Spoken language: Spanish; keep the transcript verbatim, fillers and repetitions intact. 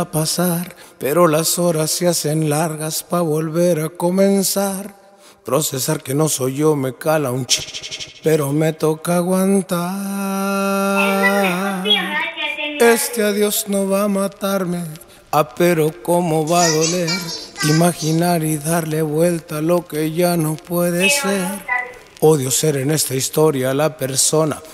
a pasar, pero las horas se hacen largas pa' volver a comenzar. Procesar que no soy yo me cala un ch, pero me toca aguantar. Este adiós no va a matarme, ah, pero cómo va a doler. Imaginar y darle vuelta a lo que ya no puede ser. Odio ser en esta historia la persona